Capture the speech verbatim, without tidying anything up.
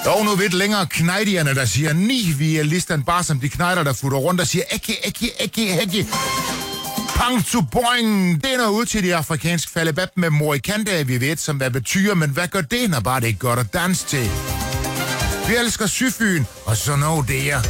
Og nu lidt længere knejdierne, der siger ni, vi er listan bare som de knejder, der futter rundt og siger ekki, ekki, ekki, ekki. Pang to boing. Det er noget ud til de afrikanske faldebab med morikanda, vi ved, som hvad betyder, men hvad gør det, når bare det er godt at danse til? Vi elsker Syfyn, og så noget det er.